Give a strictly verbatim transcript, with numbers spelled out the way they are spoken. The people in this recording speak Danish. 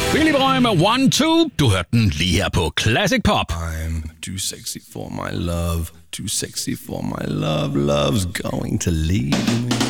Billy Brøgge med One Two. Du hørte den lige her på Classic Pop. I'm too sexy for my love, too sexy for my love, love's going to leave me.